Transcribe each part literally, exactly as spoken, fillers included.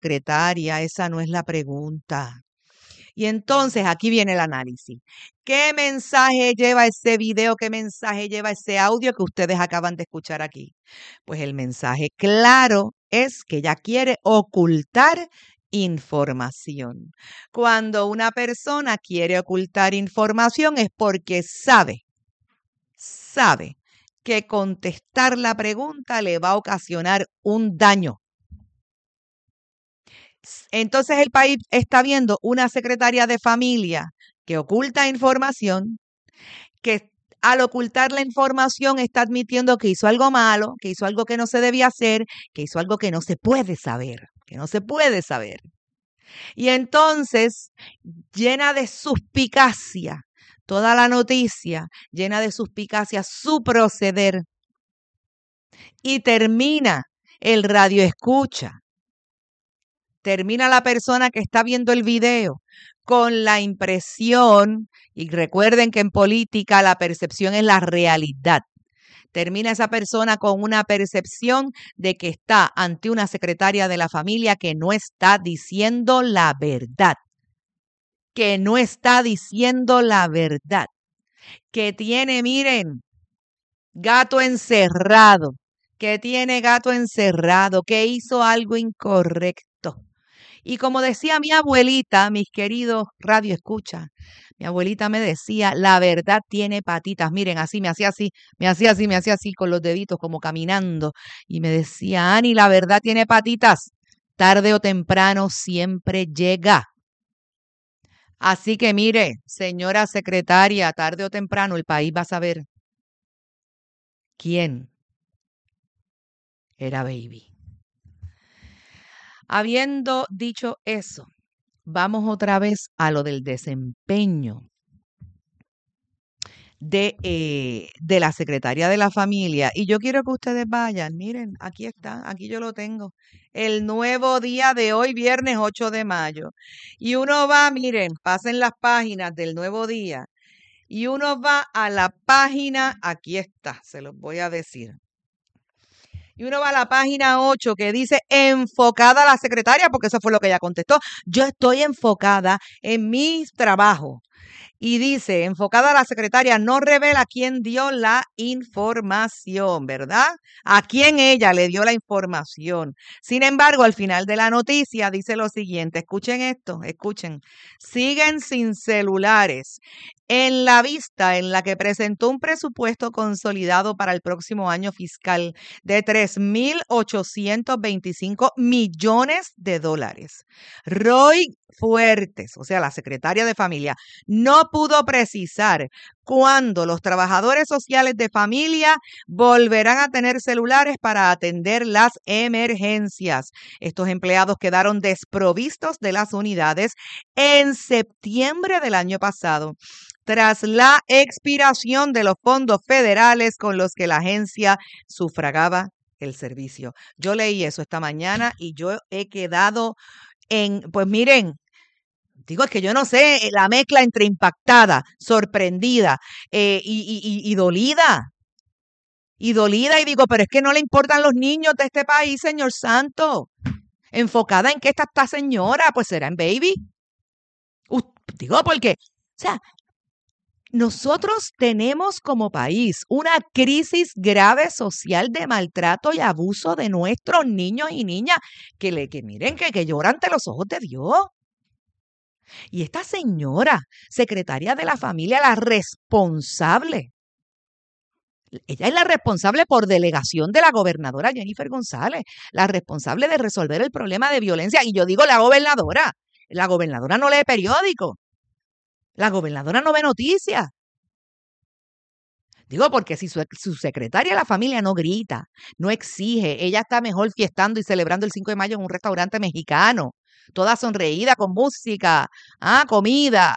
secretaria, esa no es la pregunta. Y entonces aquí viene el análisis. ¿Qué mensaje lleva ese video? ¿Qué mensaje lleva ese audio que ustedes acaban de escuchar aquí? Pues el mensaje claro es que ella quiere ocultar información. Cuando una persona quiere ocultar información es porque sabe, sabe que contestar la pregunta le va a ocasionar un daño. Entonces el país está viendo una secretaria de familia que oculta información, que al ocultar la información está admitiendo que hizo algo malo, que hizo algo que no se debía hacer, que hizo algo que no se puede saber, que no se puede saber. Y entonces, llena de suspicacia, toda la noticia, llena de suspicacia su proceder. Y termina el radio escucha. Termina la persona que está viendo el video con la impresión, y recuerden que en política la percepción es la realidad. Termina esa persona con una percepción de que está ante una secretaria de la familia que no está diciendo la verdad, que no está diciendo la verdad, que tiene, miren, gato encerrado, que tiene gato encerrado, que hizo algo incorrecto. Y como decía mi abuelita, mis queridos radio escucha, mi abuelita me decía, la verdad tiene patitas. Miren, así, me hacía así, me hacía así, me hacía así con los deditos como caminando. Y me decía, Ani, la verdad tiene patitas. Tarde o temprano siempre llega. Así que mire, señora secretaria, tarde o temprano el país va a saber quién era Baby. Habiendo dicho eso, vamos otra vez a lo del desempeño de, eh, de la secretaria de la familia. Y yo quiero que ustedes vayan, miren, aquí está, aquí yo lo tengo. El nuevo día de hoy, viernes ocho de mayo. Y uno va, miren, pasen las páginas del nuevo día. Y uno va a la página, aquí está, se los voy a decir. Y uno va a la página ocho que dice enfocada a la secretaria, porque eso fue lo que ella contestó. Yo estoy enfocada en mi trabajo. Y dice, enfocada a la secretaria, no revela quién dio la información, ¿verdad? A quién ella le dio la información. Sin embargo, al final de la noticia dice lo siguiente, escuchen esto, escuchen. Siguen sin celulares. En la vista en la que presentó un presupuesto consolidado para el próximo año fiscal de tres mil ochocientos veinticinco millones de dólares. Roy Fuertes, o sea, la secretaria de familia, no pudo precisar cuándo los trabajadores sociales de familia volverán a tener celulares para atender las emergencias. Estos empleados quedaron desprovistos de las unidades en septiembre del año pasado, tras la expiración de los fondos federales con los que la agencia sufragaba el servicio. Yo leí eso esta mañana y yo he quedado en, pues miren, digo, es que yo no sé, la mezcla entre impactada, sorprendida eh, y, y, y, y dolida. Y dolida y digo, pero es que no le importan los niños de este país, señor santo. ¿Enfocada en qué está esta señora? Pues será en Baby. Uh, digo, porque, o sea, nosotros tenemos como país una crisis grave social de maltrato y abuso de nuestros niños y niñas que, le, que miren, que, que lloran ante los ojos de Dios. Y esta señora, secretaria de la familia, la responsable, ella es la responsable por delegación de la gobernadora Jennifer González, la responsable de resolver el problema de violencia. Y yo digo la gobernadora, la gobernadora no lee periódico, la gobernadora no ve noticias. Digo, porque si su, su secretaria de la familia no grita, no exige, ella está mejor fiestando y celebrando el cinco de mayo en un restaurante mexicano, toda sonreída, con música, ah, comida.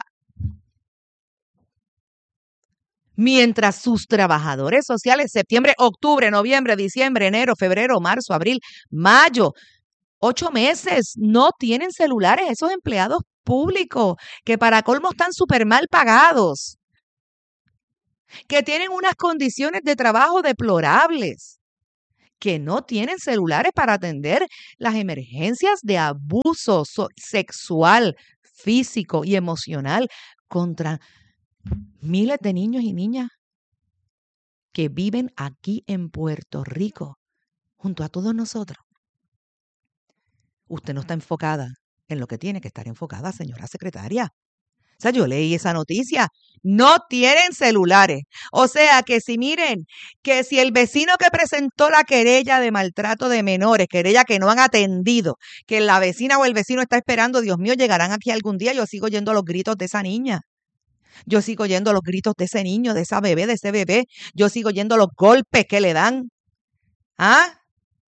Mientras sus trabajadores sociales, septiembre, octubre, noviembre, diciembre, enero, febrero, marzo, abril, mayo, ocho meses, no tienen celulares esos empleados públicos, que para colmo están súper mal pagados, que tienen unas condiciones de trabajo deplorables, que no tienen celulares para atender las emergencias de abuso so- sexual, físico y emocional contra miles de niños y niñas que viven aquí en Puerto Rico, junto a todos nosotros. Usted no está enfocada en lo que tiene que estar enfocada, señora secretaria. O sea, yo leí esa noticia. No tienen celulares. O sea, que si miren, que si el vecino que presentó la querella de maltrato de menores, querella que no han atendido, que la vecina o el vecino está esperando, Dios mío, llegarán aquí algún día, yo sigo oyendo los gritos de esa niña. Yo sigo oyendo los gritos de ese niño, de esa bebé, de ese bebé. Yo sigo oyendo los golpes que le dan. ¿Ah?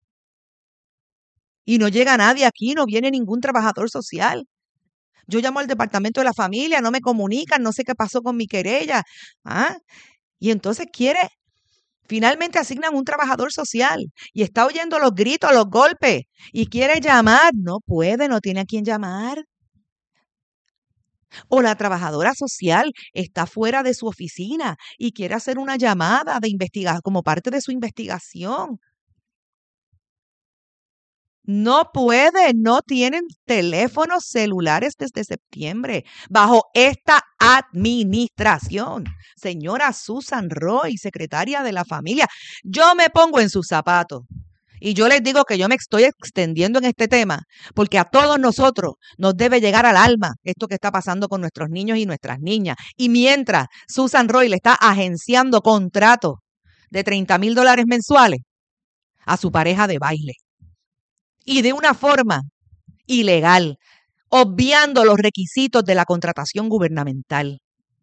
Y no llega nadie aquí, no viene ningún trabajador social. Yo llamo al departamento de la familia, no me comunican, no sé qué pasó con mi querella. ¿Ah? Y entonces quiere, finalmente asignan un trabajador social y está oyendo los gritos, los golpes y quiere llamar. No puede, no tiene a quién llamar. O la trabajadora social está fuera de su oficina y quiere hacer una llamada de investigación como parte de su investigación. No puede, no tienen teléfonos celulares desde septiembre bajo esta administración. Señora Susan Roy, secretaria de la familia, yo me pongo en sus zapatos y yo les digo que yo me estoy extendiendo en este tema porque a todos nosotros nos debe llegar al alma esto que está pasando con nuestros niños y nuestras niñas. Y mientras Susan Roy le está agenciando contratos de treinta mil dólares mensuales a su pareja de baile. Y de una forma ilegal, obviando los requisitos de la contratación gubernamental.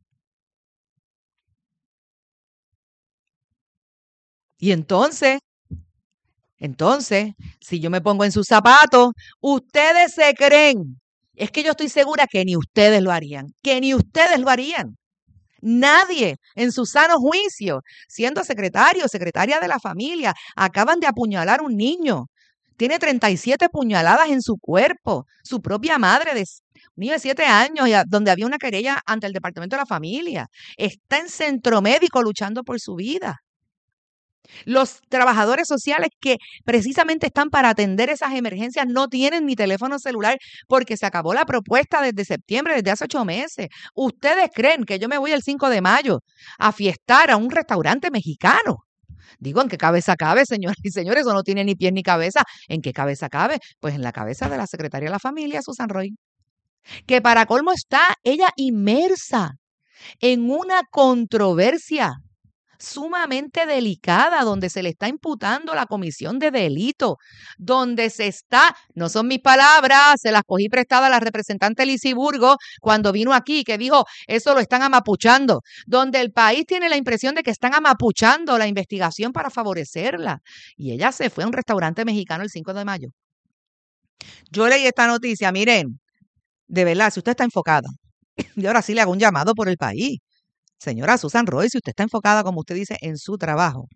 Y entonces, entonces, si yo me pongo en sus zapatos, ustedes se creen, es que yo estoy segura que ni ustedes lo harían, que ni ustedes lo harían. Nadie en su sano juicio, siendo secretario o secretaria de la familia, acaban de apuñalar a un niño. Tiene treinta y siete puñaladas en su cuerpo. Su propia madre de un niño de siete años, donde había una querella ante el Departamento de la Familia. Está en centro médico luchando por su vida. Los trabajadores sociales que precisamente están para atender esas emergencias no tienen ni teléfono celular porque se acabó la propuesta desde septiembre, desde hace ocho meses. ¿Ustedes creen que yo me voy el cinco de mayo a fiestar a un restaurante mexicano? Digo, ¿en qué cabeza cabe, señores y señores? Eso no tiene ni pies ni cabeza. ¿En qué cabeza cabe? Pues en la cabeza de la secretaria de la familia, Susan Roy, que para colmo está ella inmersa en una controversia sumamente delicada, donde se le está imputando la comisión de delito, donde se está, no son mis palabras, se las cogí prestada a la representante Lizy Burgos cuando vino aquí, que dijo, eso lo están amapuchando, donde el país tiene la impresión de que están amapuchando la investigación para favorecerla. Y ella se fue a un restaurante mexicano el cinco de mayo. Yo leí esta noticia, miren, de verdad, si usted está enfocada, y ahora sí le hago un llamado por el país. Señora Susan Roy, si usted está enfocada, como usted dice, en su trabajo,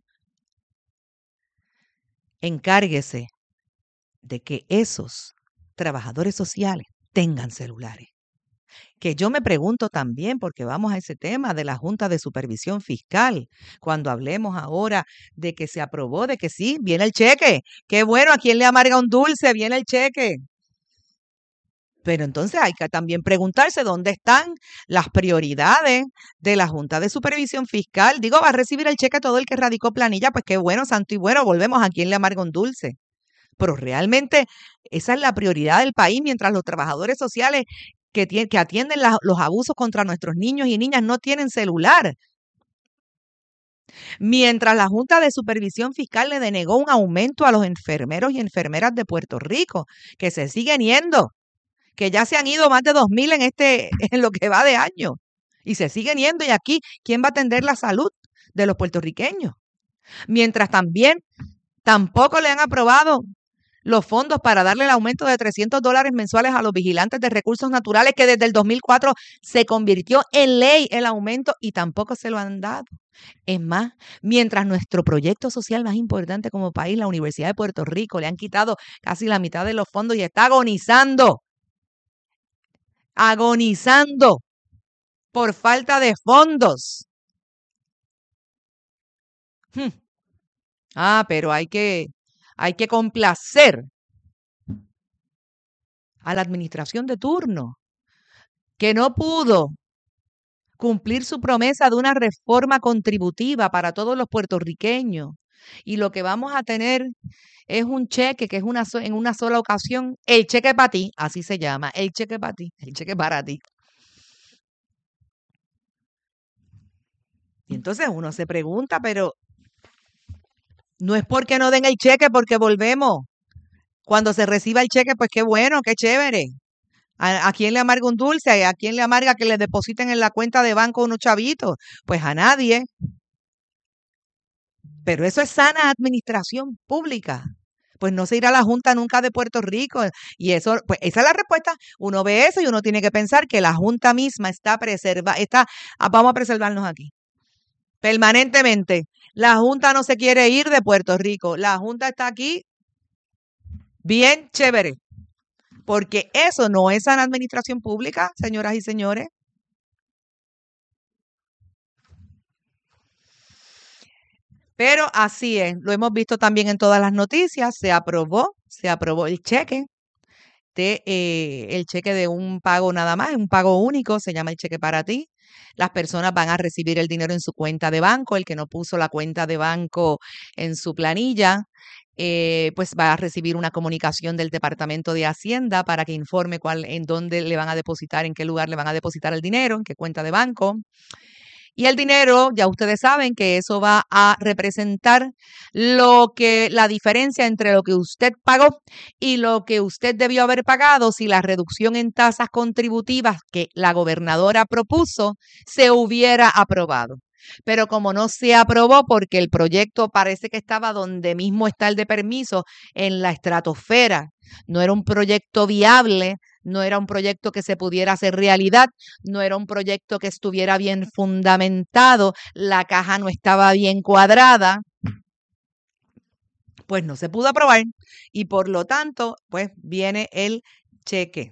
encárguese de que esos trabajadores sociales tengan celulares. Que yo me pregunto también, porque vamos a ese tema de la Junta de Supervisión Fiscal, cuando hablemos ahora de que se aprobó, de que sí, viene el cheque. Qué bueno, ¿a quién le amarga un dulce? Viene el cheque. Pero entonces hay que también preguntarse dónde están las prioridades de la Junta de Supervisión Fiscal. Digo, va a recibir el cheque todo el que radicó planilla, pues qué bueno, santo y bueno, volvemos a quien le amarga un dulce. Pero realmente esa es la prioridad del país, mientras los trabajadores sociales que, tienen, que atienden la, los abusos contra nuestros niños y niñas no tienen celular. Mientras la Junta de Supervisión Fiscal le denegó un aumento a los enfermeros y enfermeras de Puerto Rico, que se siguen yendo, que ya se han ido más de dos mil en, este, en lo que va de año, y se siguen yendo, y aquí, ¿quién va a atender la salud de los puertorriqueños? Mientras también tampoco le han aprobado los fondos para darle el aumento de trescientos dólares mensuales a los vigilantes de recursos naturales, que desde el dos mil cuatro se convirtió en ley el aumento y tampoco se lo han dado. Es más, mientras nuestro proyecto social más importante como país, la Universidad de Puerto Rico, le han quitado casi la mitad de los fondos y está agonizando, agonizando por falta de fondos. Hmm. Ah, pero hay que, Hay que complacer a la administración de turno, que no pudo cumplir su promesa de una reforma contributiva para todos los puertorriqueños. Y lo que vamos a tener es un cheque que es una so- en una sola ocasión, el cheque para ti, así se llama, el cheque para ti, el cheque para ti. Y entonces uno se pregunta, pero no es porque no den el cheque, porque volvemos. Cuando se reciba el cheque, pues qué bueno, qué chévere. ¿A, a quién le amarga un dulce? ¿A quién le amarga que le depositen en la cuenta de banco unos chavitos? Pues a nadie. Pero eso es sana administración pública. Pues no se irá a la Junta nunca de Puerto Rico. Y eso, pues esa es la respuesta. Uno ve eso y uno tiene que pensar que la Junta misma está preservada, está, ah, vamos a preservarnos aquí. Permanentemente. La Junta no se quiere ir de Puerto Rico. La Junta está aquí bien chévere. Porque eso no es sana administración pública, señoras y señores. Pero así es, lo hemos visto también en todas las noticias, se aprobó, se aprobó el cheque de eh, el cheque de un pago nada más, un pago único, se llama el cheque para ti. Las personas van a recibir el dinero en su cuenta de banco, el que no puso la cuenta de banco en su planilla, eh, pues va a recibir una comunicación del Departamento de Hacienda para que informe cuál, en dónde le van a depositar, en qué lugar le van a depositar el dinero, en qué cuenta de banco. Y el dinero, ya ustedes saben que eso va a representar lo que, la diferencia entre lo que usted pagó y lo que usted debió haber pagado si la reducción en tasas contributivas que la gobernadora propuso se hubiera aprobado. Pero como no se aprobó porque el proyecto parece que estaba donde mismo está el de permiso, en la estratosfera, no era un proyecto viable, no era un proyecto que se pudiera hacer realidad, no era un proyecto que estuviera bien fundamentado, la caja no estaba bien cuadrada, pues no se pudo aprobar y por lo tanto, pues viene el cheque.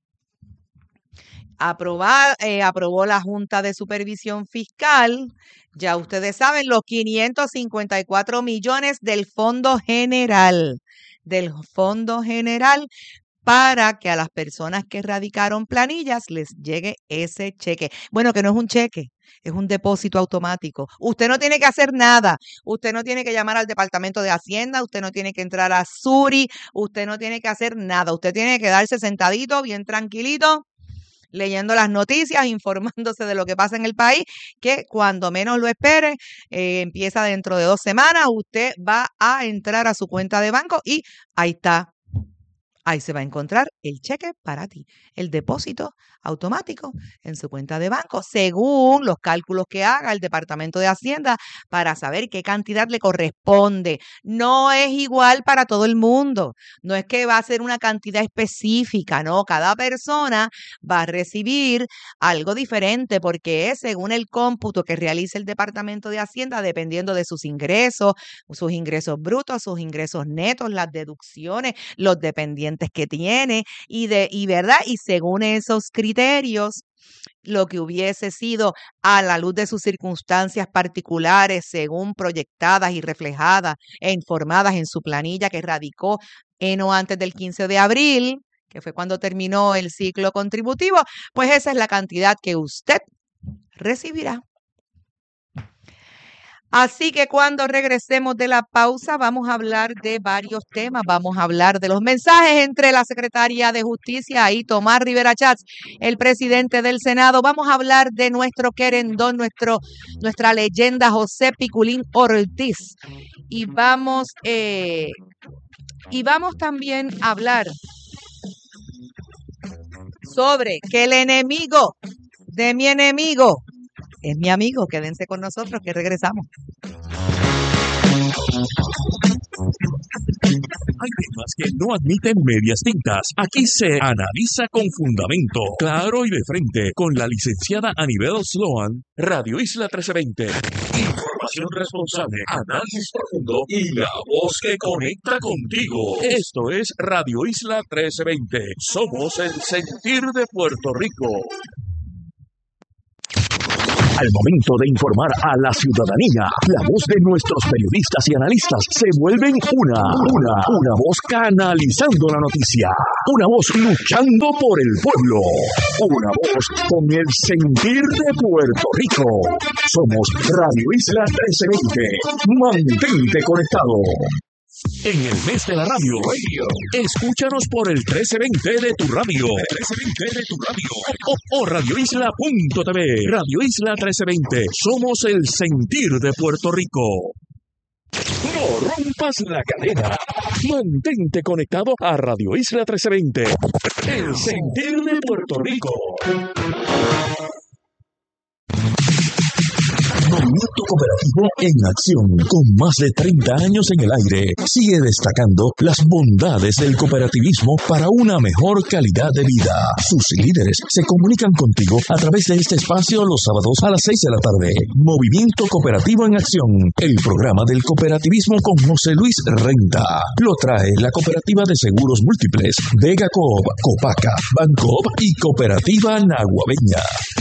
Aprobar, eh, aprobó la Junta de Supervisión Fiscal, ya ustedes saben, los quinientos cincuenta y cuatro millones del Fondo General, del Fondo General para que a las personas que radicaron planillas les llegue ese cheque. Bueno, que no es un cheque, es un depósito automático. Usted no tiene que hacer nada. Usted no tiene que llamar al Departamento de Hacienda, usted no tiene que entrar a Suri, usted no tiene que hacer nada. Usted tiene que quedarse sentadito, bien tranquilito, leyendo las noticias, informándose de lo que pasa en el país, que cuando menos lo espere, eh, empieza dentro de dos semanas, usted va a entrar a su cuenta de banco y ahí está. Ahí se va a encontrar el cheque para ti, el depósito automático en su cuenta de banco, según los cálculos que haga el Departamento de Hacienda para saber qué cantidad le corresponde. No es igual para todo el mundo, no es que va a ser una cantidad específica, no, cada persona va a recibir algo diferente porque es según el cómputo que realice el Departamento de Hacienda, dependiendo de sus ingresos, sus ingresos brutos, sus ingresos netos, las deducciones, los dependientes que tiene y de y verdad y según esos criterios lo que hubiese sido a la luz de sus circunstancias particulares según proyectadas y reflejadas e informadas en su planilla que radicó en o antes del quince de abril, que fue cuando terminó el ciclo contributivo, pues esa es la cantidad que usted recibirá. Así que cuando regresemos de la pausa vamos a hablar de varios temas. Vamos a hablar de los mensajes entre la secretaria de Justicia y Tomás Rivera Chats, el presidente del Senado. Vamos a hablar de nuestro querendón, nuestro, nuestra leyenda José Piculín Ortiz. Y vamos, eh, y vamos también a hablar sobre que el enemigo de mi enemigo es mi amigo. Quédense con nosotros que regresamos. Hay temas que no admiten medias tintas. Aquí se analiza con fundamento, claro y de frente, con la licenciada Anibel Sloan, Radio Isla trece veinte. Información responsable, análisis profundo y la voz que conecta contigo. Esto es Radio Isla trece veinte. Somos el sentir de Puerto Rico. Al momento de informar a la ciudadanía, la voz de nuestros periodistas y analistas se vuelven una, una, una voz canalizando la noticia, una voz luchando por el pueblo, una voz con el sentir de Puerto Rico. Somos Radio Isla trece veinte. Mantente conectado. En el mes de la radio, escúchanos por el trece veinte de tu radio, trece veinte de tu radio, o, o radio isla punto t v. Radio Isla trece veinte, somos el sentir de Puerto Rico. No rompas la cadena. Mantente conectado a Radio Isla trece veinte, el sentir de Puerto Rico. Movimiento Cooperativo en acción, con más de treinta años en el aire, sigue destacando las bondades del cooperativismo para una mejor calidad de vida. Sus líderes se comunican contigo a través de este espacio los sábados a las seis de la tarde. Movimiento Cooperativo en acción, el programa del cooperativismo con José Luis Renta. Lo trae la Cooperativa de Seguros Múltiples, Vega Coop, Copaca, Bancoop y Cooperativa Naguabeña.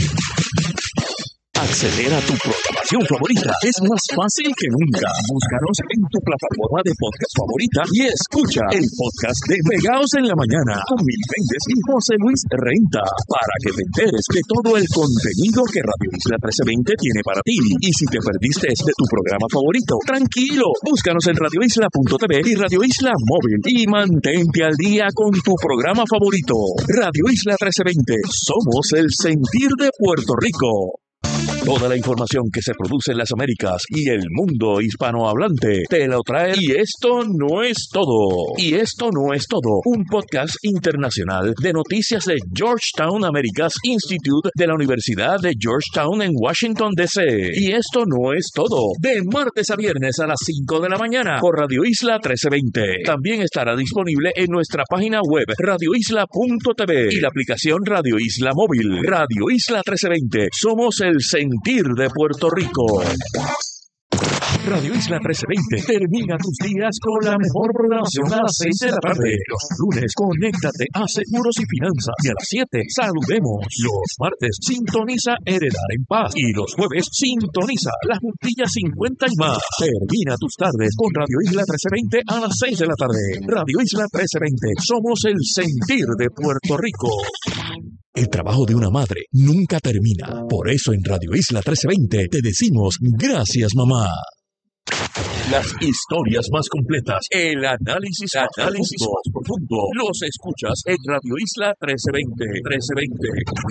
Acceder a tu programación favorita es más fácil que nunca. Búscanos en tu plataforma de podcast favorita y escucha el podcast de Pegaos en la Mañana con Mil Méndez y José Luis Renta, para que te enteres de todo el contenido que Radio Isla trece veinte tiene para ti. Y si te perdiste de tu programa favorito, tranquilo, búscanos en radio isla punto t v y Radio Isla Móvil y mantente al día con tu programa favorito. Radio Isla trece veinte, somos el sentir de Puerto Rico. Toda la información que se produce en las Américas y el mundo hispanohablante te lo trae. Y esto no es todo. Y esto no es todo. Un podcast internacional de noticias de Georgetown Americas Institute de la Universidad de Georgetown en Washington, D C Y esto no es todo. De martes a viernes a las cinco de la mañana por Radio Isla trece veinte. También estará disponible en nuestra página web radio isla punto t v y la aplicación Radio Isla Móvil. Radio Isla trece veinte. Somos el sentir de Puerto Rico. Radio Isla trece veinte termina tus días con la mejor programación a las seis de la tarde. Los lunes, conéctate a Seguros y Finanzas. Y a las siete, saludemos. Los martes, sintoniza Heredar en Paz. Y los jueves, sintoniza La Juntilla cincuenta y más. Termina tus tardes con Radio Isla trece veinte a las seis de la tarde. Radio Isla trece veinte, somos el sentir de Puerto Rico. El trabajo de una madre nunca termina. Por eso en Radio Isla trece veinte te decimos gracias, mamá. Las historias más completas, el análisis, análisis más profundo, los escuchas en Radio Isla trece veinte. trece veinte.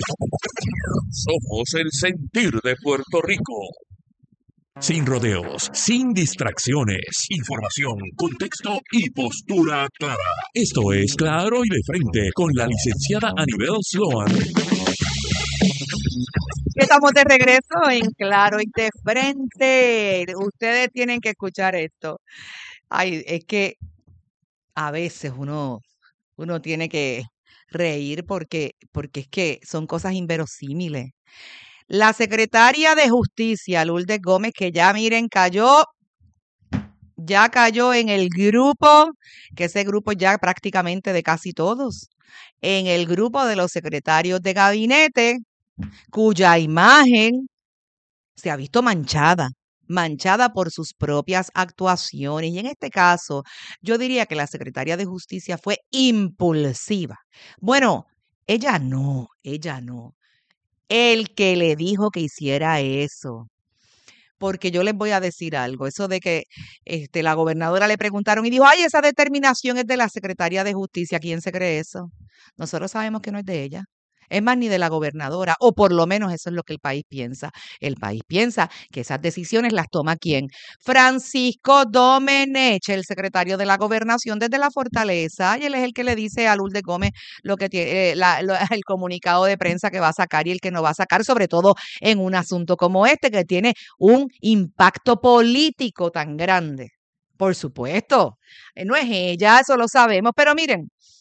Somos el sentir de Puerto Rico. Sin rodeos, sin distracciones, información, contexto y postura clara. Esto es Claro y de Frente con la licenciada Anibel Sloan. Estamos de regreso en Claro y de Frente. Ustedes tienen que escuchar esto. Ay, es que a veces uno, uno tiene que reír porque, porque es que son cosas inverosímiles. La secretaria de Justicia, Lourdes Gómez, que ya miren, cayó, ya cayó en el grupo, que ese grupo ya prácticamente de casi todos, en el grupo de los secretarios de gabinete, cuya imagen se ha visto manchada, manchada por sus propias actuaciones. Y en este caso, yo diría que la secretaria de Justicia fue impulsiva. Bueno, ella no, ella no. El que le dijo que hiciera eso. Porque yo les voy a decir algo, eso de que este, la gobernadora le preguntaron y dijo, ay, esa determinación es de la secretaria de Justicia. ¿Quién se cree eso? Nosotros sabemos que no es de ella. Es más, ni de la gobernadora, o por lo menos eso es lo que el país piensa. El país piensa que esas decisiones las toma ¿quién? Francisco Domenech, el secretario de la Gobernación desde la Fortaleza, y él es el que le dice a Lourdes Gómez lo que tiene, eh, la, lo, el comunicado de prensa que va a sacar y el que no va a sacar, sobre todo en un asunto como este, que tiene un impacto político tan grande. Por supuesto, no es ella, eso lo sabemos, pero miren,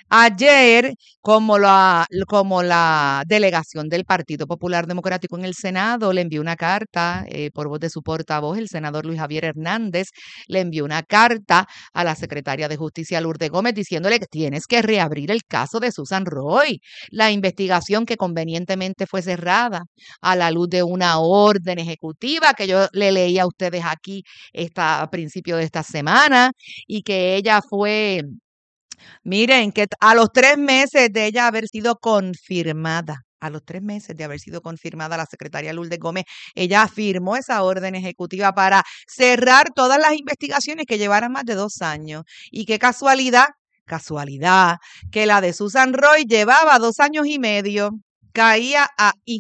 Ayer, como la, como la delegación del Partido Popular Democrático en el Senado le envió una carta eh, por voz de su portavoz, el senador Luis Javier Hernández, le envió una carta a la secretaria de Justicia Lourdes Gómez diciéndole que tienes que reabrir el caso de Susan Roy, la investigación que convenientemente fue cerrada a la luz de una orden ejecutiva que yo le leí a ustedes aquí esta, a principio de esta semana y que ella fue... Miren, que a los tres meses de ella haber sido confirmada, a los tres meses de haber sido confirmada la secretaria Lourdes Gómez, ella firmó esa orden ejecutiva para cerrar todas las investigaciones que llevaran más de dos años. Y qué casualidad, casualidad, que la de Susan Roy llevaba dos años y medio, caía ahí.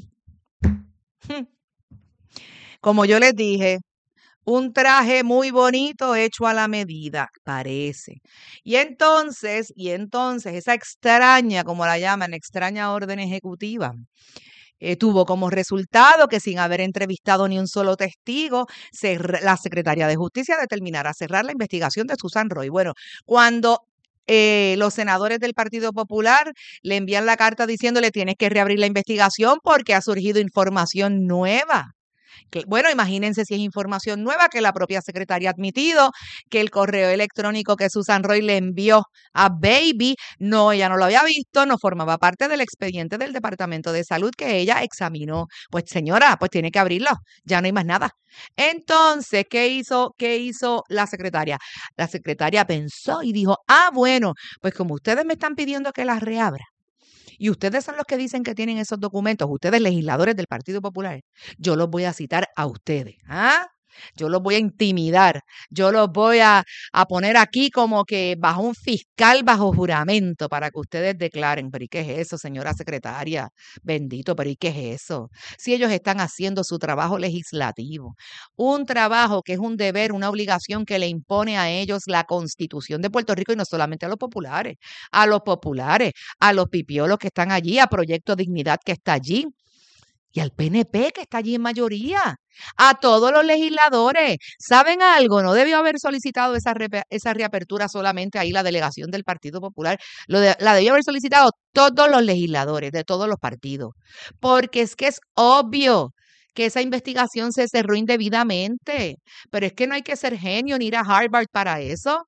Como yo les dije, un traje muy bonito hecho a la medida, parece. Y entonces, y entonces, esa extraña, como la llaman, extraña orden ejecutiva, eh, tuvo como resultado que sin haber entrevistado ni un solo testigo, se, la Secretaría de Justicia determinara cerrar la investigación de Susan Roy. Bueno, cuando eh, los senadores del Partido Popular le envían la carta diciéndole tienes que reabrir la investigación porque ha surgido información nueva. Bueno, imagínense si es información nueva que la propia secretaria ha admitido que el correo electrónico que Susan Roy le envió a Baby, no, ella no lo había visto, no formaba parte del expediente del Departamento de Salud que ella examinó. Pues señora, pues tiene que abrirlo, ya no hay más nada. Entonces, ¿qué hizo, qué hizo la secretaria? La secretaria pensó y dijo, ah, bueno, pues como ustedes me están pidiendo que las reabra, y ustedes son los que dicen que tienen esos documentos, ustedes legisladores del Partido Popular, yo los voy a citar a ustedes, ¿ah? Yo los voy a intimidar, yo los voy a, a poner aquí como que bajo un fiscal bajo juramento para que ustedes declaren. Pero ¿y qué es eso, señora secretaria? Bendito, pero ¿y qué es eso? Si ellos están haciendo su trabajo legislativo, un trabajo que es un deber, una obligación que le impone a ellos la Constitución de Puerto Rico y no solamente a los populares, a los populares, a los pipiolos que están allí, a Proyecto Dignidad que está allí, y al P N P que está allí en mayoría, a todos los legisladores. ¿Saben algo? No debió haber solicitado esa, re, esa reapertura solamente ahí la delegación del Partido Popular, Lo de, la debió haber solicitado todos los legisladores de todos los partidos, porque es que es obvio que esa investigación se cerró indebidamente, pero es que no hay que ser genio ni ir a Harvard para eso.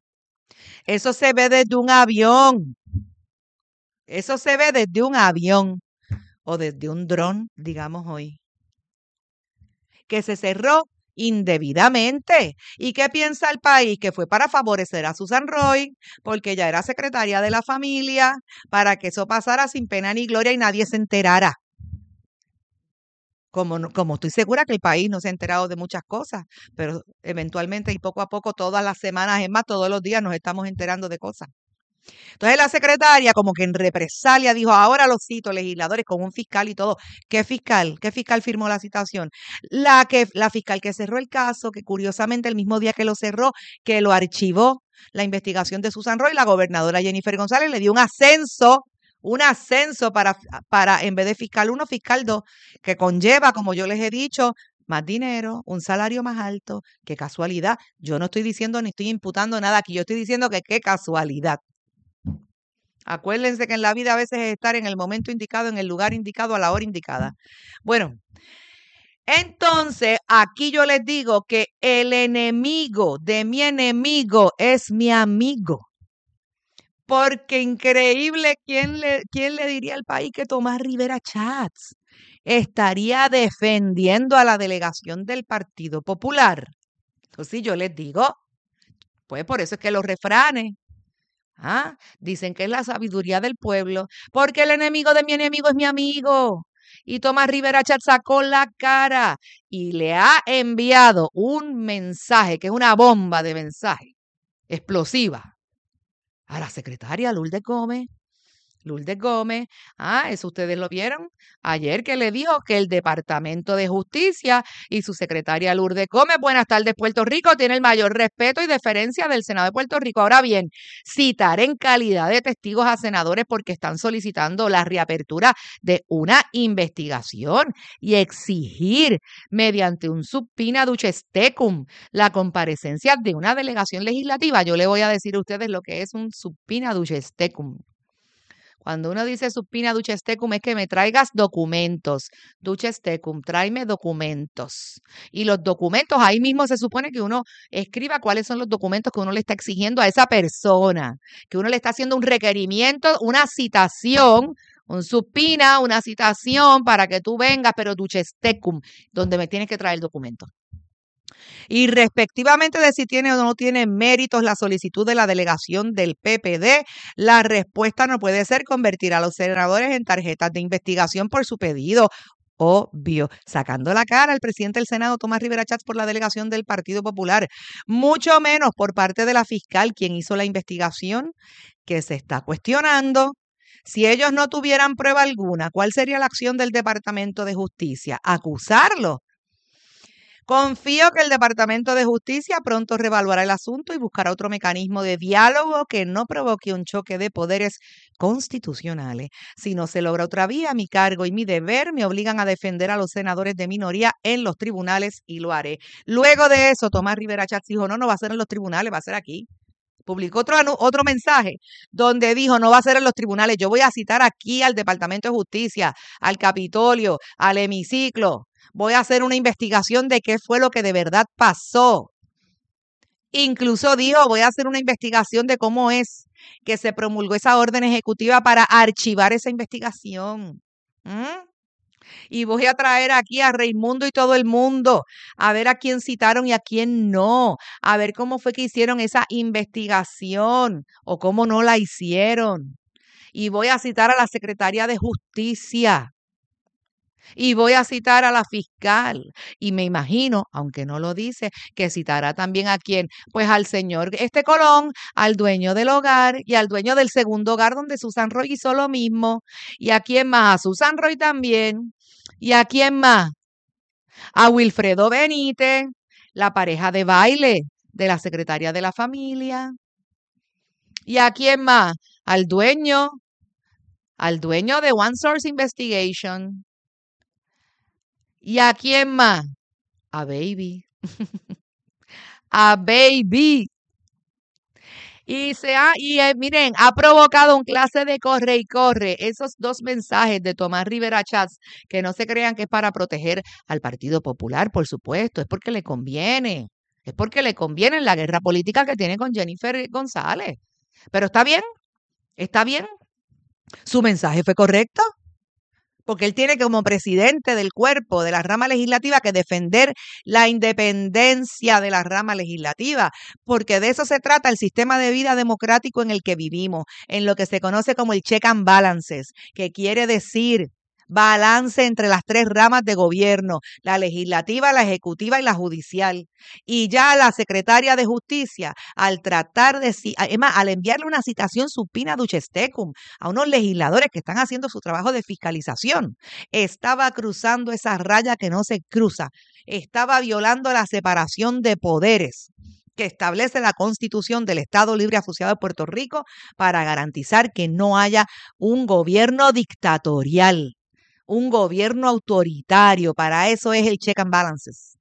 Eso se ve desde un avión, eso se ve desde un avión. O desde un dron, digamos hoy, que se cerró indebidamente. ¿Y qué piensa el país? Que fue para favorecer a Susan Roy, porque ella era secretaria de la familia, para que eso pasara sin pena ni gloria y nadie se enterara. Como, como estoy segura que el país no se ha enterado de muchas cosas, pero eventualmente y poco a poco, todas las semanas, es más, todos los días nos estamos enterando de cosas. Entonces la secretaria, como que en represalia, dijo, ahora los cito, legisladores, con un fiscal y todo. ¿Qué fiscal? ¿Qué fiscal firmó la citación? La, que, la fiscal que cerró el caso, que curiosamente el mismo día que lo cerró, que lo archivó la investigación de Susan Roy, la gobernadora Jennifer González le dio un ascenso, un ascenso para, para en vez de fiscal uno, fiscal dos, que conlleva, como yo les he dicho, más dinero, un salario más alto. Qué casualidad. Yo no estoy diciendo ni estoy imputando nada aquí, yo estoy diciendo que qué casualidad. Acuérdense que en la vida a veces es estar en el momento indicado, en el lugar indicado, a la hora indicada. Bueno, entonces aquí yo les digo que el enemigo de mi enemigo es mi amigo. Porque increíble, ¿quién le, quién le diría al país que Tomás Rivera Chats estaría defendiendo a la delegación del Partido Popular? Entonces yo les digo, pues por eso es que los refranes, ¿ah? Dicen que es la sabiduría del pueblo, porque el enemigo de mi enemigo es mi amigo. Y Tomás Rivera Chat sacó la cara y le ha enviado un mensaje, que es una bomba de mensaje explosiva, a la secretaria Lourdes Gómez, Lourdes Gómez, ah, eso ustedes lo vieron ayer que le dijo que el Departamento de Justicia y su secretaria Lourdes Gómez, buenas tardes Puerto Rico, tiene el mayor respeto y deferencia del Senado de Puerto Rico. Ahora bien, citar en calidad de testigos a senadores porque están solicitando la reapertura de una investigación y exigir mediante un subpoena duces tecum la comparecencia de una delegación legislativa. Yo le voy a decir a ustedes lo que es un subpoena duces tecum. Cuando uno dice subpoena duces tecum es que me traigas documentos. Duces tecum, tráeme documentos. Y los documentos, ahí mismo se supone que uno escriba cuáles son los documentos que uno le está exigiendo a esa persona, que uno le está haciendo un requerimiento, una citación, un subpoena, una citación para que tú vengas, pero duces tecum, donde me tienes que traer el documento. Y respectivamente de si tiene o no tiene méritos la solicitud de la delegación del P P D, la respuesta no puede ser convertir a los senadores en tarjetas de investigación por su pedido. Obvio, sacando la cara al presidente del Senado, Tomás Rivera Chats, por la delegación del Partido Popular, mucho menos por parte de la fiscal, quien hizo la investigación, que se está cuestionando. Si ellos no tuvieran prueba alguna, ¿cuál sería la acción del Departamento de Justicia? Acusarlo. Confío que el Departamento de Justicia pronto reevaluará el asunto y buscará otro mecanismo de diálogo que no provoque un choque de poderes constitucionales. Si no se logra otra vía, mi cargo y mi deber me obligan a defender a los senadores de minoría en los tribunales y lo haré. Luego de eso, Tomás Rivera Chats dijo, no, no va a ser en los tribunales, va a ser aquí. Publicó otro, otro mensaje donde dijo, no va a ser en los tribunales, yo voy a citar aquí al Departamento de Justicia, al Capitolio, al hemiciclo. Voy a hacer una investigación de qué fue lo que de verdad pasó. Incluso dijo, voy a hacer una investigación de cómo es que se promulgó esa orden ejecutiva para archivar esa investigación. ¿Mm? Y voy a traer aquí a Raimundo y todo el mundo a ver a quién citaron y a quién no, a ver cómo fue que hicieron esa investigación o cómo no la hicieron. Y voy a citar a la Secretaría de Justicia. Y voy a citar a la fiscal. Y me imagino, aunque no lo dice, que citará también a quién. Pues al señor este Colón, al dueño del hogar y al dueño del segundo hogar donde Susan Roy hizo lo mismo. ¿Y a quién más? A Susan Roy también. ¿Y a quién más? A Wilfredo Benítez, la pareja de baile de la secretaria de la familia. ¿Y a quién más? Al dueño, al dueño de One Source Investigation. ¿Y a quién más? A Baby. A Baby. Y, se ha, y eh, miren, ha provocado un clase de corre y corre. Esos dos mensajes de Tomás Rivera Chats, que no se crean que es para proteger al Partido Popular, por supuesto, es porque le conviene. Es porque le conviene en la guerra política que tiene con Jennifer González. Pero está bien, está bien. Su mensaje fue correcto. Porque él tiene como presidente del cuerpo de la rama legislativa que defender la independencia de la rama legislativa, porque de eso se trata el sistema de vida democrático en el que vivimos, en lo que se conoce como el check and balances, que quiere decir balance entre las tres ramas de gobierno, la legislativa, la ejecutiva y la judicial. Y ya la secretaria de Justicia, al tratar de, es más, al enviarle una citación subpoena duces tecum a unos legisladores que están haciendo su trabajo de fiscalización, estaba cruzando esa raya que no se cruza, estaba violando la separación de poderes que establece la Constitución del Estado Libre Asociado de Puerto Rico para garantizar que no haya un gobierno dictatorial, un gobierno autoritario. Para eso es el check and balances.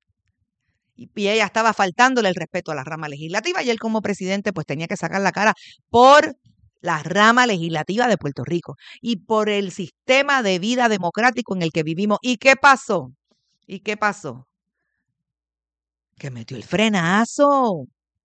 Y, y ella estaba faltándole el respeto a la rama legislativa y él como presidente pues tenía que sacar la cara por la rama legislativa de Puerto Rico y por el sistema de vida democrático en el que vivimos. ¿Y qué pasó? ¿Y qué pasó? Que metió el frenazo.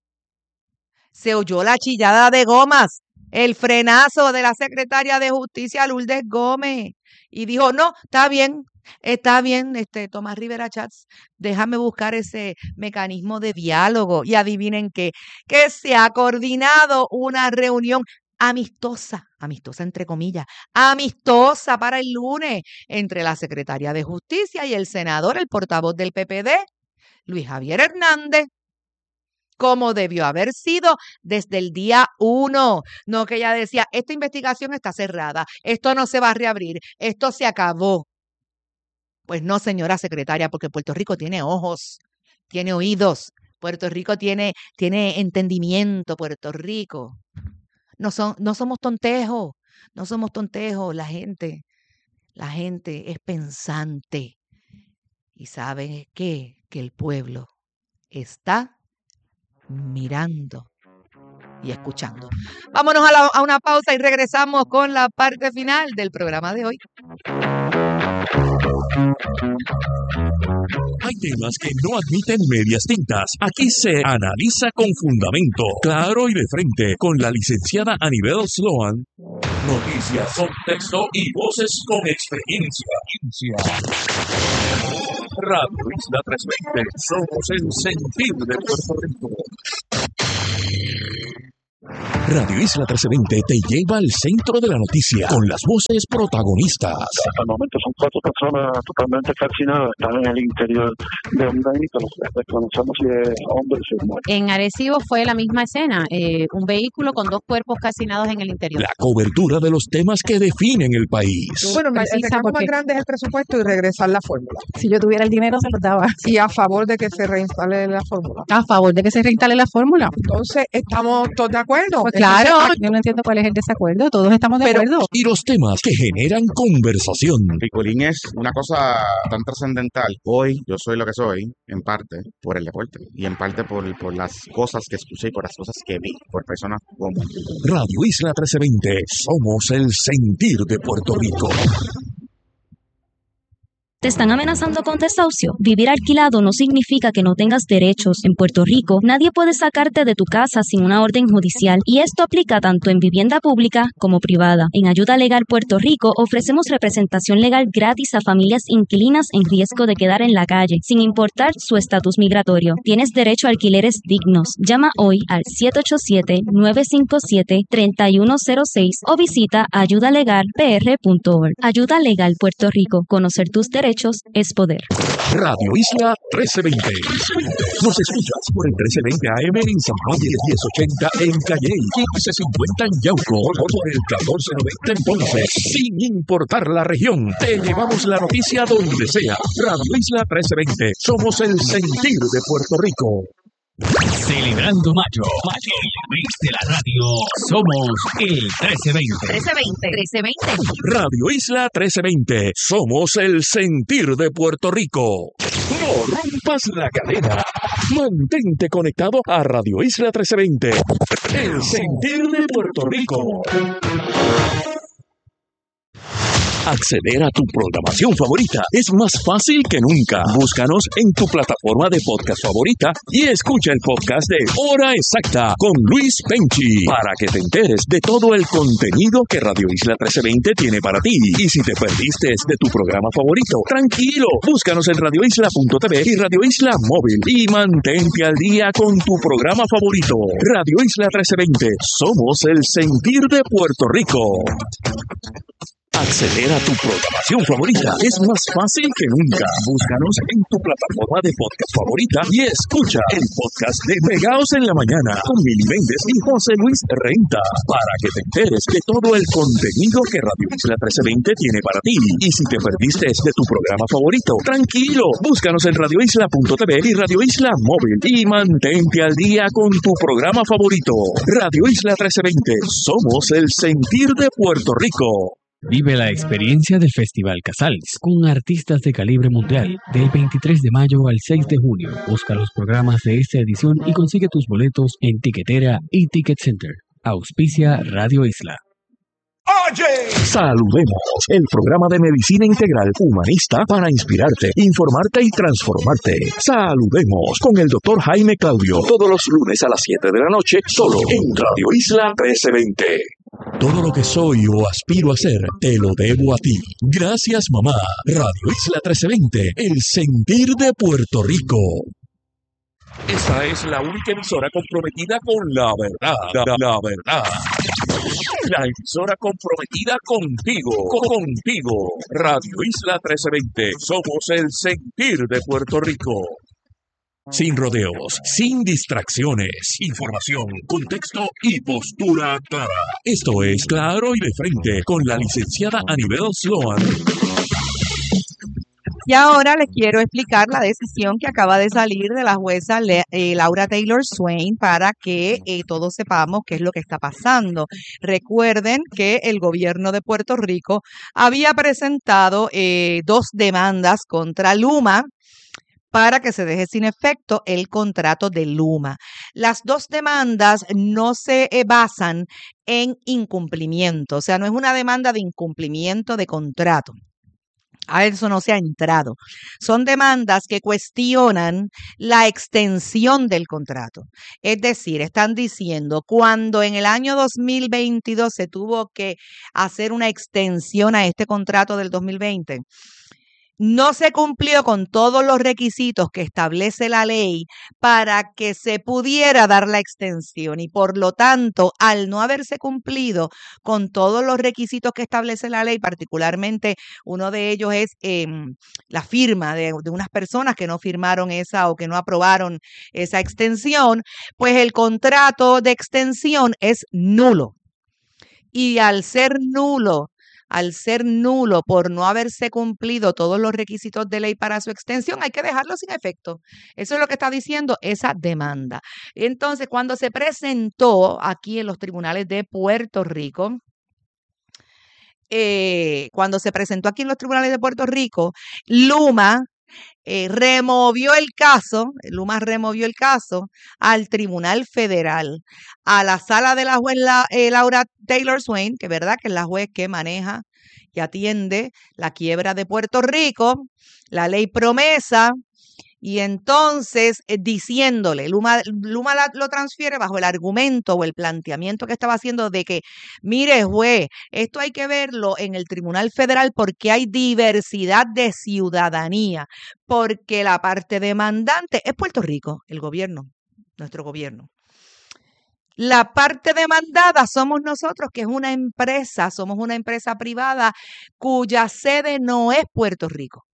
Se oyó la chillada de gomas, el frenazo de la secretaria de Justicia, Lourdes Gómez. Y dijo, no, está bien, está bien, este, Tomás Rivera Chats, déjame buscar ese mecanismo de diálogo. Y adivinen qué, que se ha coordinado una reunión amistosa, amistosa entre comillas, amistosa para el lunes, entre la secretaria de Justicia y el senador, el portavoz del P P D, Luis Javier Hernández. como debió haber sido desde el día uno. No que ella decía, esta investigación está cerrada, esto no se va a reabrir, esto se acabó. Pues no, señora secretaria, porque Puerto Rico tiene ojos, tiene oídos, Puerto Rico tiene, tiene entendimiento, Puerto Rico. No, son, no somos tontejos, no somos tontejos, la gente, la gente es pensante. Y saben qué, que el pueblo está mirando y escuchando. Vámonos a, la, a una pausa y regresamos con la parte final del programa de hoy. Hay temas que no admiten medias tintas. Aquí se analiza con fundamento, claro y de frente, con la licenciada Anibal Sloan. Noticias, contexto y voces con experiencia. Radio Isla trescientos veinte. Somos el sentir de Puerto Rico. Radio Isla trescientos veinte te lleva al centro de la noticia con las voces protagonistas. Hasta el momento son cuatro personas totalmente calcinadas, están en el interior de un vehículo. Desconocemos si es hombre o si es mujer. En Arecibo fue la misma escena, eh, un vehículo con dos cuerpos calcinados en el interior. La cobertura de los temas que definen el país. Bueno, el Precisa, reclamo porque- más grande es el presupuesto y regresar la fórmula. Si yo tuviera el dinero, se lo daba. Y a favor de que se reinstale la fórmula. A favor de que se reinstale la fórmula. Entonces, ¿estamos todos de acuerdo? Pues claro, Entonces, yo no entiendo cuál es el desacuerdo, todos estamos de Pero- acuerdo. Y los temas que generan conversación. Picolín es una cosa tan trascendental. Hoy yo soy lo que soy, en parte por el deporte y en parte por, por las cosas que escuché y por las cosas que vi, por personas como... Radio Isla trescientos veinte. Somos el sentir de Puerto Rico. ¿Te están amenazando con desahucio? Vivir alquilado no significa que no tengas derechos. En Puerto Rico, nadie puede sacarte de tu casa sin una orden judicial, y esto aplica tanto en vivienda pública como privada. En Ayuda Legal Puerto Rico ofrecemos representación legal gratis a familias inquilinas en riesgo de quedar en la calle, sin importar su estatus migratorio. Tienes derecho a alquileres dignos. Llama hoy al siete ocho siete, nueve cinco siete, tres uno cero seis o visita ayuda legal p r punto org. Ayuda Legal Puerto Rico. Conocer tus derechos es poder. Radio Isla trescientos veinte. Nos escuchas por el trescientos veinte A M en San Juan y el diez ochenta en Calley, quince cincuenta en Yauco, por el catorce noventa en Ponce. Sin importar la región, te llevamos la noticia donde sea. Radio Isla trescientos veinte. Somos el sentir de Puerto Rico. Celebrando Mayo, Mayo, el mes de la radio, somos el trece veinte. trece veinte. trece veinte. Radio Isla trescientos veinte. Somos el sentir de Puerto Rico. No rompas la cadena. Mantente conectado a Radio Isla trescientos veinte. El sentir de Puerto Rico. Acceder a tu programación favorita es más fácil que nunca. Búscanos en tu plataforma de podcast favorita y escucha el podcast de Hora Exacta con Luis Penchi para que te enteres de todo el contenido que Radio Isla trescientos veinte tiene para ti. Y si te perdiste de tu programa favorito, tranquilo, búscanos en radio isla punto t v y Radio Isla Móvil y mantente al día con tu programa favorito. Radio Isla trescientos veinte, somos el sentir de Puerto Rico. Acceder a tu programación favorita es más fácil que nunca. Búscanos en tu plataforma de podcast favorita y escucha el podcast de Pegaos en la Mañana con Mili Méndez y José Luis Renta para que te enteres de todo el contenido que Radio Isla trescientos veinte tiene para ti. Y si te perdiste de tu programa favorito, tranquilo, búscanos en radio isla punto t v y Radio Isla Móvil y mantente al día con tu programa favorito. Radio Isla trescientos veinte, somos el sentir de Puerto Rico. Vive la experiencia del Festival Casals con artistas de calibre mundial del veintitrés de mayo al seis de junio. Busca los programas de esta edición y consigue tus boletos en Tiquetera y Ticket Center. Auspicia Radio Isla. Saludemos, el programa de medicina integral humanista para inspirarte, informarte y transformarte. Saludemos con el doctor Jaime Claudio, todos los lunes a las siete de la noche, solo en Radio Isla trece veinte. Todo lo que soy o aspiro a ser, te lo debo a ti. Gracias, mamá. Radio Isla trece veinte, el sentir de Puerto Rico. Esta es la única emisora comprometida con la verdad, la, la verdad. La emisora comprometida contigo, contigo. Radio Isla trece veinte, somos el sentir de Puerto Rico. Sin rodeos, sin distracciones. Información, contexto y postura clara. Esto es Claro y de Frente con la licenciada Anibel Sloan. Y ahora les quiero explicar la decisión que acaba de salir de la jueza Le- eh, Laura Taylor Swain para que eh, todos sepamos qué es lo que está pasando. Recuerden que el gobierno de Puerto Rico había presentado eh, dos demandas contra Luma para que se deje sin efecto el contrato de Luma. Las dos demandas no se eh, basan en incumplimiento, o sea, no es una demanda de incumplimiento de contrato. A eso no se ha entrado. Son demandas que cuestionan la extensión del contrato. Es decir, están diciendo, cuando en el año dos mil veintidós se tuvo que hacer una extensión a este contrato del dos mil veinte, no se cumplió con todos los requisitos que establece la ley para que se pudiera dar la extensión y por lo tanto, al no haberse cumplido con todos los requisitos que establece la ley, particularmente uno de ellos es eh, la firma de, de unas personas que no firmaron esa o que no aprobaron esa extensión, pues el contrato de extensión es nulo. Y al ser nulo, al ser nulo por no haberse cumplido todos los requisitos de ley para su extensión, hay que dejarlo sin efecto. Eso es lo que está diciendo esa demanda. Entonces, cuando se presentó aquí en los tribunales de Puerto Rico, eh, cuando se presentó aquí en los tribunales de Puerto Rico, Luma eh, removió el caso, Luma removió el caso al Tribunal Federal, a la sala de la juez la, eh, Laura Taylor Swain, que es verdad que es la juez que maneja y atiende la quiebra de Puerto Rico, la ley promesa, y entonces eh, diciéndole, Luma, Luma la, lo transfiere bajo el argumento o el planteamiento que estaba haciendo de que, mire juez, esto hay que verlo en el Tribunal Federal porque hay diversidad de ciudadanía, porque la parte demandante es Puerto Rico, el gobierno, nuestro gobierno. La parte demandada somos nosotros, que es una empresa, somos una empresa privada cuya sede no es Puerto Rico.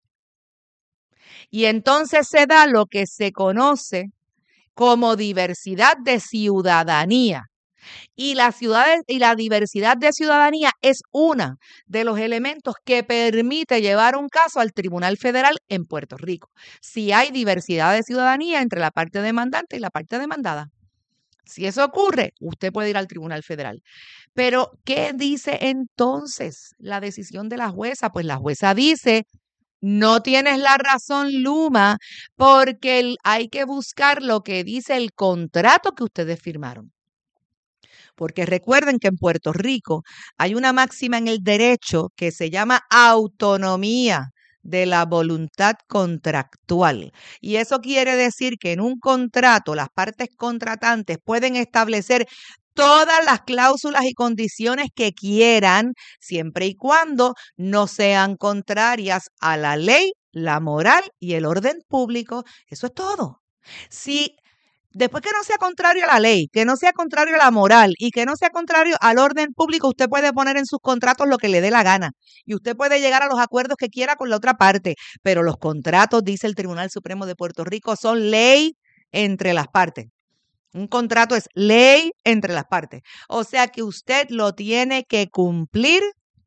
Y entonces se da lo que se conoce como diversidad de ciudadanía. Y la, ciudad, y la diversidad de ciudadanía es uno de los elementos que permite llevar un caso al Tribunal Federal en Puerto Rico. Si hay diversidad de ciudadanía entre la parte demandante y la parte demandada. Si eso ocurre, usted puede ir al Tribunal Federal. Pero, ¿qué dice entonces la decisión de la jueza? Pues la jueza dice, no tienes la razón, Luma, porque el, hay que buscar lo que dice el contrato que ustedes firmaron. Porque recuerden que en Puerto Rico hay una máxima en el derecho que se llama autonomía de la voluntad contractual. Y eso quiere decir que en un contrato las partes contratantes pueden establecer todas las cláusulas y condiciones que quieran, siempre y cuando no sean contrarias a la ley, la moral y el orden público. Eso es todo. Si después que no sea contrario a la ley, que no sea contrario a la moral y que no sea contrario al orden público, usted puede poner en sus contratos lo que le dé la gana y usted puede llegar a los acuerdos que quiera con la otra parte, pero los contratos, dice el Tribunal Supremo de Puerto Rico, son ley entre las partes. Un contrato es ley entre las partes. O sea que usted lo tiene que cumplir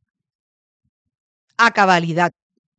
a cabalidad.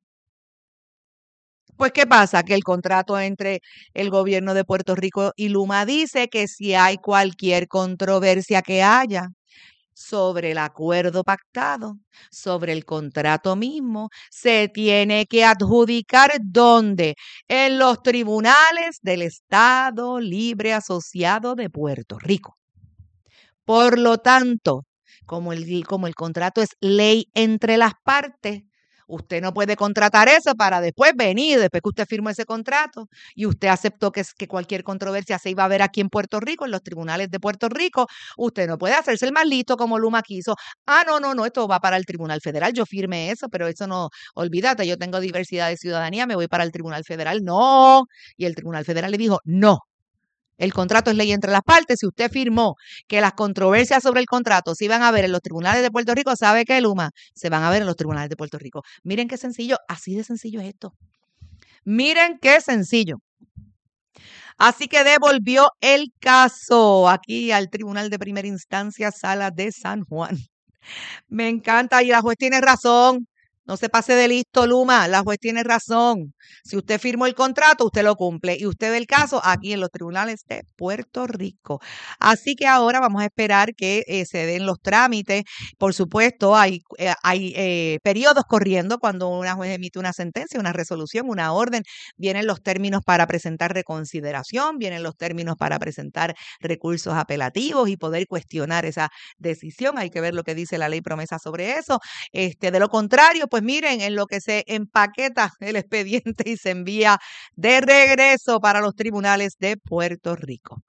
Pues, ¿qué pasa? Que el contrato entre el gobierno de Puerto Rico y Luma dice que si hay cualquier controversia que haya sobre el acuerdo pactado, sobre el contrato mismo, se tiene que adjudicar ¿dónde? En los tribunales del Estado Libre Asociado de Puerto Rico. Por lo tanto, como el, como el contrato es ley entre las partes, usted no puede contratar eso para después venir, después que usted firmó ese contrato y usted aceptó que, que cualquier controversia se iba a ver aquí en Puerto Rico, en los tribunales de Puerto Rico, usted no puede hacerse el más listo como Luma quiso. Ah, no, no, no, esto va para el Tribunal Federal, yo firmé eso, pero eso no, olvídate, yo tengo diversidad de ciudadanía, me voy para el Tribunal Federal. No, y el Tribunal Federal le dijo, no. El contrato es ley entre las partes. Si usted firmó que las controversias sobre el contrato se iban a ver en los tribunales de Puerto Rico, ¿sabe qué, Luma? Se van a ver en los tribunales de Puerto Rico. Miren qué sencillo, así de sencillo es esto. Miren qué sencillo. Así que devolvió el caso aquí al Tribunal de Primera Instancia, Sala de San Juan. Me encanta y la juez tiene razón. No se pase de listo, Luma. La juez tiene razón. Si usted firmó el contrato, usted lo cumple. Y usted ve el caso aquí en los tribunales de Puerto Rico. Así que ahora vamos a esperar que eh, se den los trámites. Por supuesto, hay, eh, hay eh, periodos corriendo cuando una juez emite una sentencia, una resolución, una orden. Vienen los términos para presentar reconsideración, vienen los términos para presentar recursos apelativos y poder cuestionar esa decisión. Hay que ver lo que dice la ley promesa sobre eso. Este, de lo contrario, pues miren, en lo que se empaqueta el expediente y se envía de regreso para los tribunales de Puerto Rico.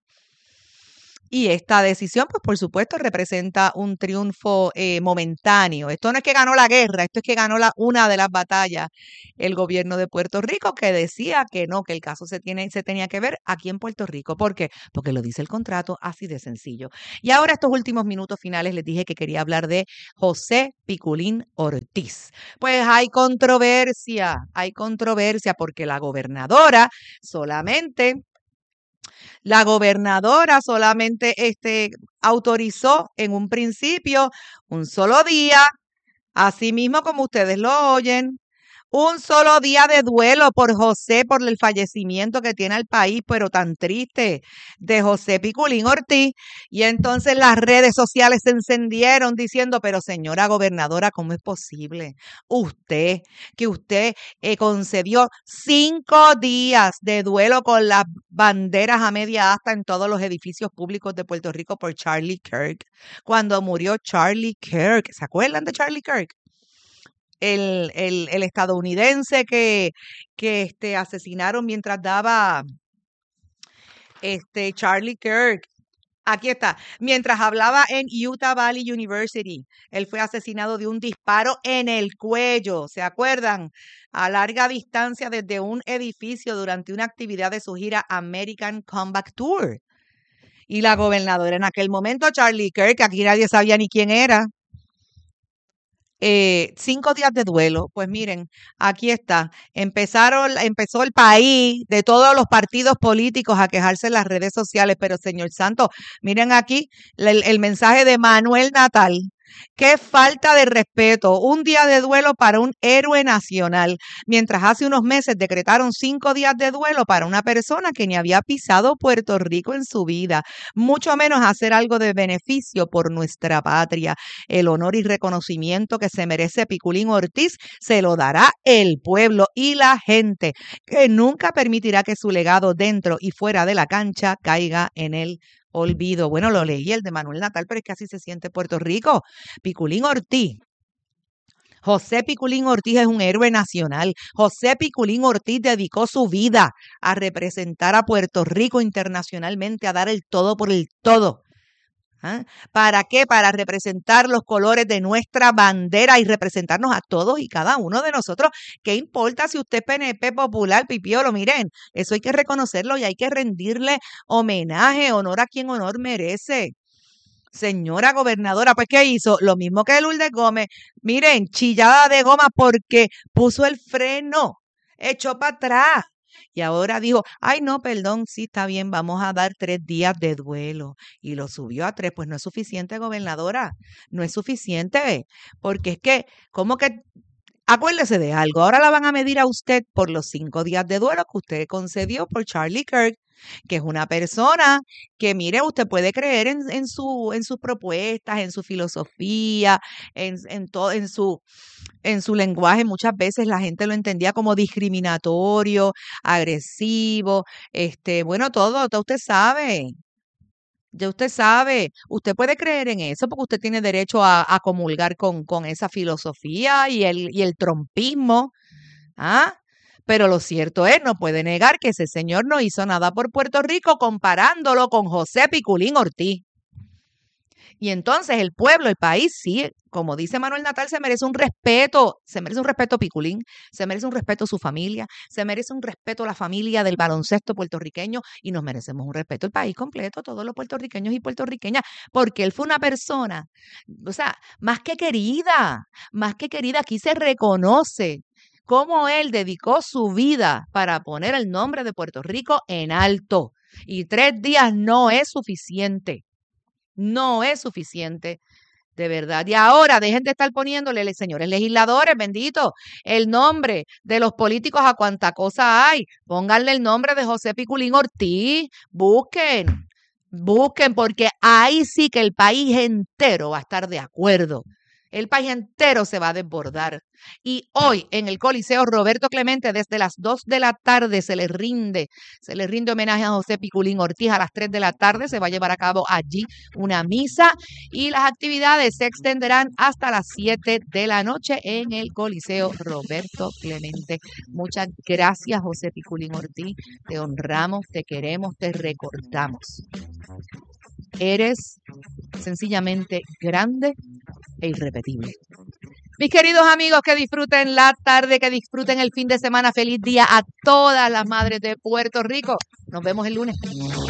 Y esta decisión, pues por supuesto, representa un triunfo eh, momentáneo. Esto no es que ganó la guerra, esto es que ganó la, una de las batallas el gobierno de Puerto Rico, que decía que no, que el caso se, tiene, se tenía que ver aquí en Puerto Rico. ¿Por qué? Porque lo dice el contrato, así de sencillo. Y ahora estos últimos minutos finales les dije que quería hablar de José Piculín Ortiz. Pues hay controversia, hay controversia porque la gobernadora solamente... La gobernadora solamente este, autorizó en un principio un solo día, así mismo como ustedes lo oyen, un solo día de duelo por José, por el fallecimiento que tiene el país, pero tan triste, de José Piculín Ortiz. Y entonces las redes sociales se encendieron diciendo, pero señora gobernadora, ¿cómo es posible? Usted, que usted eh, concedió cinco días de duelo con las banderas a media asta en todos los edificios públicos de Puerto Rico por Charlie Kirk. Cuando murió Charlie Kirk, ¿se acuerdan de Charlie Kirk? El, el, el estadounidense que, que este, asesinaron mientras daba este, Charlie Kirk. Aquí está. Mientras hablaba en Utah Valley University, él fue asesinado de un disparo en el cuello. ¿Se acuerdan? A larga distancia desde un edificio durante una actividad de su gira American Comeback Tour. Y la gobernadora en aquel momento, Charlie Kirk, que aquí nadie sabía ni quién era. Eh, cinco días de duelo, pues miren, aquí está. Empezaron, empezó el país de todos los partidos políticos a quejarse en las redes sociales, pero señor santo, miren aquí el, el mensaje de Manuel Natal. Qué falta de respeto, un día de duelo para un héroe nacional, mientras hace unos meses decretaron cinco días de duelo para una persona que ni había pisado Puerto Rico en su vida, mucho menos hacer algo de beneficio por nuestra patria. El honor y reconocimiento que se merece Piculín Ortiz se lo dará el pueblo y la gente, que nunca permitirá que su legado dentro y fuera de la cancha caiga en el olvido. Bueno, lo leí el de Manuel Natal, pero es que así se siente Puerto Rico. Piculín Ortiz. José Piculín Ortiz es un héroe nacional. José Piculín Ortiz dedicó su vida a representar a Puerto Rico internacionalmente, a dar el todo por el todo. ¿Ah? ¿Para qué? Para representar los colores de nuestra bandera y representarnos a todos y cada uno de nosotros. ¿Qué importa si usted es P N P, popular, pipiolo? Miren, eso hay que reconocerlo y hay que rendirle homenaje, honor a quien honor merece. Señora gobernadora, pues ¿qué hizo? Lo mismo que Lourdes Gómez. Miren, chillada de goma porque puso el freno, echó para atrás. Y ahora dijo, ay no, perdón, sí está bien, vamos a dar tres días de duelo. Y lo subió a tres. Pues no es suficiente, gobernadora, no es suficiente. Porque es que, ¿cómo que? Acuérdese de algo, ahora la van a medir a usted por los cinco días de duelo que usted concedió por Charlie Kirk, que es una persona que, mire, usted puede creer en, en, su, en sus propuestas, en su filosofía, en, en, todo, en, su, en su lenguaje. Muchas veces la gente lo entendía como discriminatorio, agresivo, este, bueno, todo, todo usted sabe. Ya usted sabe, usted puede creer en eso porque usted tiene derecho a, a comulgar con, con esa filosofía y el, y el trompismo, ¿ah? Pero lo cierto es, no puede negar que ese señor no hizo nada por Puerto Rico comparándolo con José Piculín Ortiz. Y entonces el pueblo, el país, sí, como dice Manuel Natal, se merece un respeto, se merece un respeto Piculín, se merece un respeto su familia, se merece un respeto la familia del baloncesto puertorriqueño y nos merecemos un respeto el país completo, todos los puertorriqueños y puertorriqueñas, porque él fue una persona, o sea, más que querida, más que querida, aquí se reconoce cómo él dedicó su vida para poner el nombre de Puerto Rico en alto. Y tres días no es suficiente. No es suficiente, de verdad. Y ahora dejen de estar poniéndole, señores legisladores, bendito, el nombre de los políticos a cuanta cosa hay. Pónganle el nombre de José Piculín Ortiz. Busquen, busquen, porque ahí sí que el país entero va a estar de acuerdo. El país entero se va a desbordar. Y hoy en el Coliseo Roberto Clemente, desde las dos de la tarde, se le rinde, se le rinde homenaje a José Piculín Ortiz. A las tres de la tarde se va a llevar a cabo allí una misa y las actividades se extenderán hasta las siete de la noche en el Coliseo Roberto Clemente. Muchas gracias, José Piculín Ortiz. Te honramos, te queremos, te recordamos. Eres sencillamente grande e irrepetible. Mis queridos amigos, que disfruten la tarde, que disfruten el fin de semana. Feliz día a todas las madres de Puerto Rico. Nos vemos el lunes.